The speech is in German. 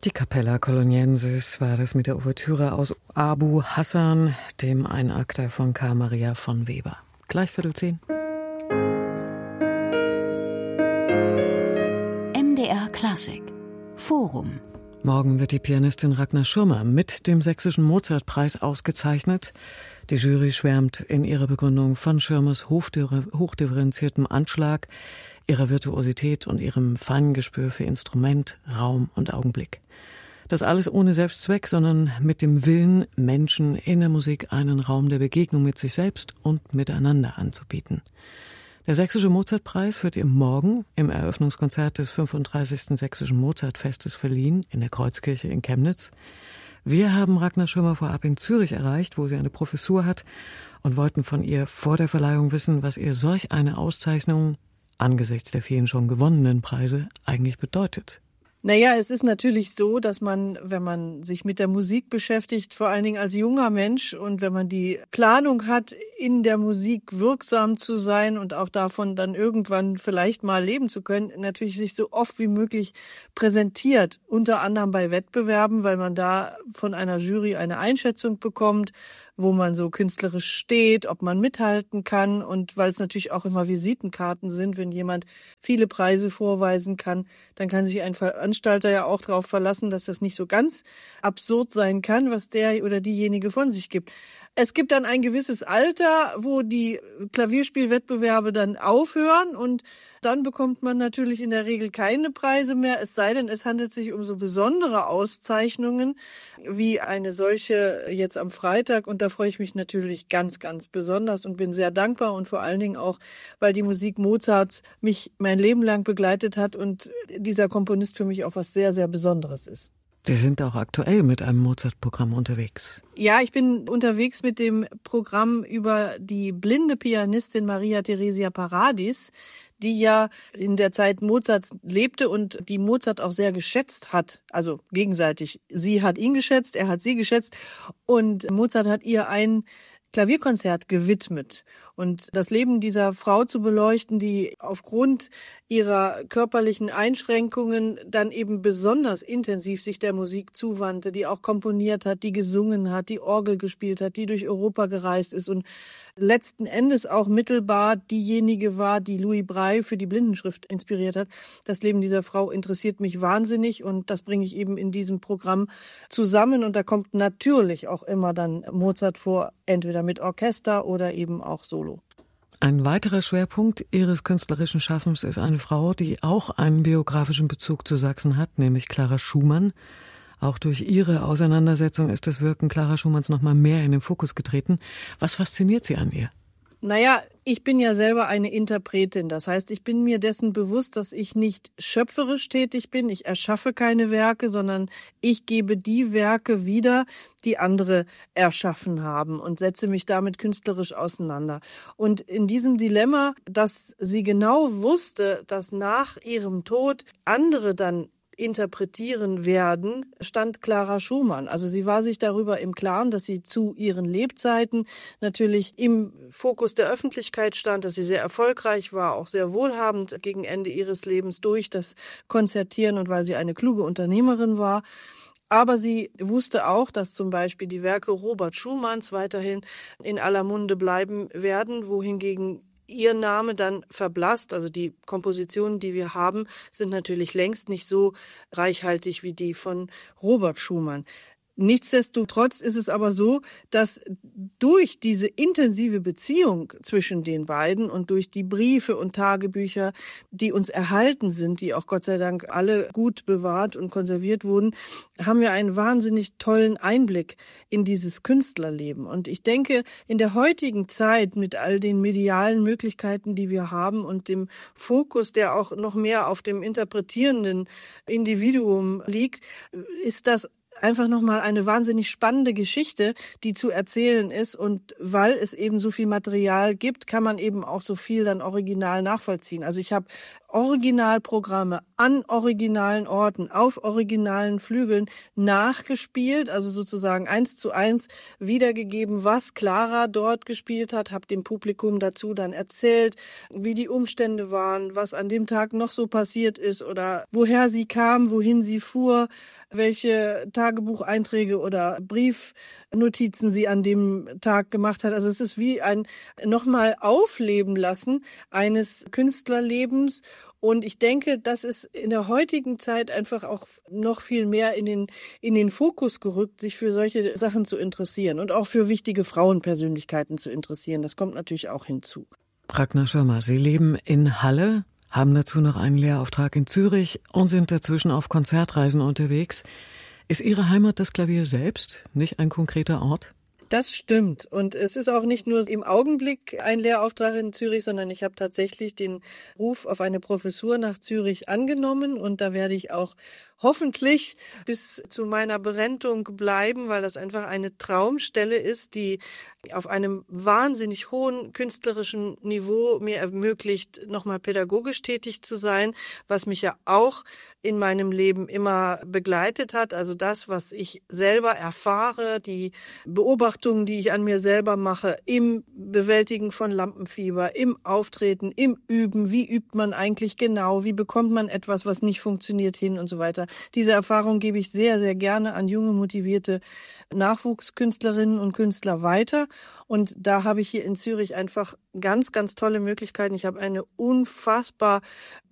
Die Capella Coloniensis war das mit der Ouvertüre aus Abu Hassan, dem Einakter von K. Maria von Weber. Gleich 9:15. MDR Klassik Forum. Morgen wird die Pianistin Ragnar Schirmer mit dem Sächsischen Mozartpreis ausgezeichnet. Die Jury schwärmt in ihrer Begründung von Schirmers hochdifferenziertem Anschlag, ihrer Virtuosität und ihrem feinen Gespür für Instrument, Raum und Augenblick. Das alles ohne Selbstzweck, sondern mit dem Willen, Menschen in der Musik einen Raum der Begegnung mit sich selbst und miteinander anzubieten. Der Sächsische Mozartpreis wird ihr morgen im Eröffnungskonzert des 35. Sächsischen Mozartfestes verliehen in der Kreuzkirche in Chemnitz. Wir haben Ragnar Schirmer vorab in Zürich erreicht, wo sie eine Professur hat, und wollten von ihr vor der Verleihung wissen, was ihr solch eine Auszeichnung angesichts der vielen schon gewonnenen Preise eigentlich bedeutet. Naja, es ist natürlich so, dass man, wenn man sich mit der Musik beschäftigt, vor allen Dingen als junger Mensch und wenn man die Planung hat, in der Musik wirksam zu sein und auch davon dann irgendwann vielleicht mal leben zu können, natürlich sich so oft wie möglich präsentiert, unter anderem bei Wettbewerben, weil man da von einer Jury eine Einschätzung bekommt, wo man so künstlerisch steht, ob man mithalten kann, und weil es natürlich auch immer Visitenkarten sind, wenn jemand viele Preise vorweisen kann, dann kann sich ein Veranstalter ja auch darauf verlassen, dass das nicht so ganz absurd sein kann, was der oder diejenige von sich gibt. Es gibt dann ein gewisses Alter, wo die Klavierspielwettbewerbe dann aufhören, und dann bekommt man natürlich in der Regel keine Preise mehr, es sei denn, es handelt sich um so besondere Auszeichnungen wie eine solche jetzt am Freitag, und da freue ich mich natürlich ganz, ganz besonders und bin sehr dankbar, und vor allen Dingen auch, weil die Musik Mozarts mich mein Leben lang begleitet hat und dieser Komponist für mich auch was sehr, sehr Besonderes ist. Sie sind auch aktuell mit einem Mozart-Programm unterwegs. Ja, ich bin unterwegs mit dem Programm über die blinde Pianistin Maria Theresia Paradis, die ja in der Zeit Mozarts lebte und die Mozart auch sehr geschätzt hat. Also gegenseitig. Sie hat ihn geschätzt, er hat sie geschätzt, und Mozart hat ihr ein Klavierkonzert gewidmet. Und das Leben dieser Frau zu beleuchten, die aufgrund ihrer körperlichen Einschränkungen dann eben besonders intensiv sich der Musik zuwandte, die auch komponiert hat, die gesungen hat, die Orgel gespielt hat, die durch Europa gereist ist und letzten Endes auch mittelbar diejenige war, die Louis Braille für die Blindenschrift inspiriert hat. Das Leben dieser Frau interessiert mich wahnsinnig, und das bringe ich eben in diesem Programm zusammen, und da kommt natürlich auch immer dann Mozart vor, entweder mit Orchester oder eben auch solo. Ein weiterer Schwerpunkt ihres künstlerischen Schaffens ist eine Frau, die auch einen biografischen Bezug zu Sachsen hat, nämlich Clara Schumann. Auch durch ihre Auseinandersetzung ist das Wirken Clara Schumanns noch mal mehr in den Fokus getreten. Was fasziniert Sie an ihr? Naja, ich bin ja selber eine Interpretin. Das heißt, ich bin mir dessen bewusst, dass ich nicht schöpferisch tätig bin. Ich erschaffe keine Werke, sondern ich gebe die Werke wieder, die andere erschaffen haben, und setze mich damit künstlerisch auseinander. Und in diesem Dilemma, dass sie genau wusste, dass nach ihrem Tod andere dann interpretieren werden, stand Clara Schumann. Also sie war sich darüber im Klaren, dass sie zu ihren Lebzeiten natürlich im Fokus der Öffentlichkeit stand, dass sie sehr erfolgreich war, auch sehr wohlhabend gegen Ende ihres Lebens durch das Konzertieren und weil sie eine kluge Unternehmerin war. Aber sie wusste auch, dass zum Beispiel die Werke Robert Schumanns weiterhin in aller Munde bleiben werden, wohingegen ihr Name dann verblasst. Also die Kompositionen, die wir haben, sind natürlich längst nicht so reichhaltig wie die von Robert Schumann. Nichtsdestotrotz ist es aber so, dass durch diese intensive Beziehung zwischen den beiden und durch die Briefe und Tagebücher, die uns erhalten sind, die auch Gott sei Dank alle gut bewahrt und konserviert wurden, haben wir einen wahnsinnig tollen Einblick in dieses Künstlerleben. Und ich denke, in der heutigen Zeit mit all den medialen Möglichkeiten, die wir haben, und dem Fokus, der auch noch mehr auf dem interpretierenden Individuum liegt, ist das einfach nochmal eine wahnsinnig spannende Geschichte, die zu erzählen ist. Und weil es eben so viel Material gibt, kann man eben auch so viel dann original nachvollziehen. Also ich habe Originalprogramme an originalen Orten, auf originalen Flügeln nachgespielt, also sozusagen 1:1 wiedergegeben, was Clara dort gespielt hat, habe dem Publikum dazu dann erzählt, wie die Umstände waren, was an dem Tag noch so passiert ist oder woher sie kam, wohin sie fuhr, welche Tagebucheinträge oder Briefnotizen sie an dem Tag gemacht hat. Also es ist wie ein nochmal Aufleben lassen eines Künstlerlebens. Und ich denke, das ist in der heutigen Zeit einfach auch noch viel mehr in den Fokus gerückt, sich für solche Sachen zu interessieren und auch für wichtige Frauenpersönlichkeiten zu interessieren. Das kommt natürlich auch hinzu. Ragnar Schirmer, Sie leben in Halle, haben dazu noch einen Lehrauftrag in Zürich und sind dazwischen auf Konzertreisen unterwegs. Ist Ihre Heimat das Klavier selbst, nicht ein konkreter Ort? Das stimmt. Und es ist auch nicht nur im Augenblick ein Lehrauftrag in Zürich, sondern ich habe tatsächlich den Ruf auf eine Professur nach Zürich angenommen. Und da werde ich auch hoffentlich bis zu meiner Berentung bleiben, weil das einfach eine Traumstelle ist, die auf einem wahnsinnig hohen künstlerischen Niveau mir ermöglicht, nochmal pädagogisch tätig zu sein, was mich ja auch in meinem Leben immer begleitet hat. Also das, was ich selber erfahre, die Beobachtungen, die ich an mir selber mache, im Bewältigen von Lampenfieber, im Auftreten, im Üben, wie übt man eigentlich genau, wie bekommt man etwas, was nicht funktioniert, hin und so weiter. Diese Erfahrung gebe ich sehr, sehr gerne an junge, motivierte Nachwuchskünstlerinnen und Künstler weiter. Und da habe ich hier in Zürich einfach ganz, ganz tolle Möglichkeiten. Ich habe eine unfassbar